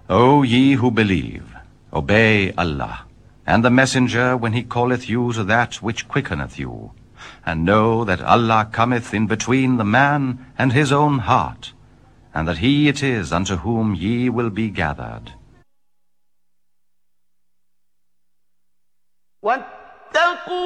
O ye who believe, obey Allah, and the Messenger when he calleth you to that which quickeneth you, and know that Allah cometh in between the man and his own heart, and that he it is unto whom ye will be gathered.